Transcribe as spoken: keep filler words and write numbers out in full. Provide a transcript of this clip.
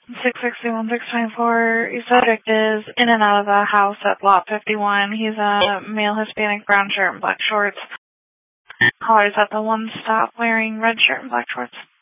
six sixty-one, six twenty-four. Subject is in and out of the house at lot fifty-one. He's a male Hispanic, brown shirt and black shorts. Caller's at the one stop wearing red shirt and black shorts.